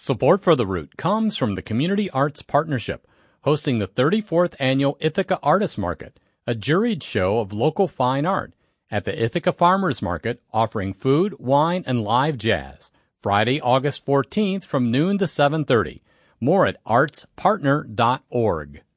Support for The Root comes from the Community Arts Partnership, hosting the 34th Annual Ithaca Artist Market, a juried show of local fine art, at the Ithaca Farmers Market, offering food, wine, and live jazz. Friday, August 14th from noon to 7:30. More at artspartner.org.